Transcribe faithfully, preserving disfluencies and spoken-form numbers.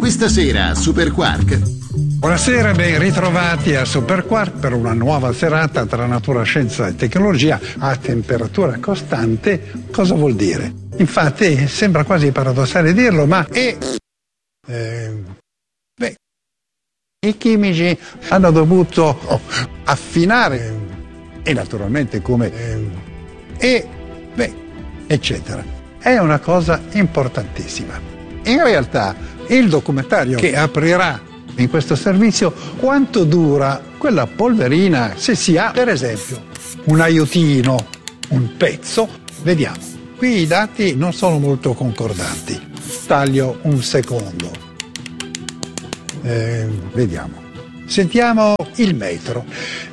Questa sera a Super Quark. Buonasera, ben ritrovati a Super Quark per una nuova serata tra natura, scienza e tecnologia a temperatura costante. Cosa vuol dire? Infatti sembra quasi paradossale dirlo, ma è... Eh, beh, i chimici hanno dovuto affinare e naturalmente come... e... beh, eccetera. È una cosa importantissima. In realtà il documentario che aprirà in questo servizio quanto dura quella polverina se si ha per esempio un aiutino, un pezzo. Vediamo, qui i dati non sono molto concordanti, taglio un secondo, eh, vediamo, sentiamo il metro.